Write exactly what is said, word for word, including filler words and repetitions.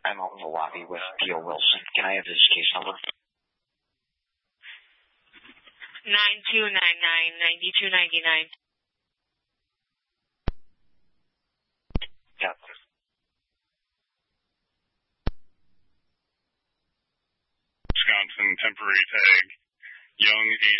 I'm out in the lobby with P O Wilson. Can I have his case number? nine two nine nine, nine two nine nine. Yeah. Wisconsin temporary tag, young, eighty.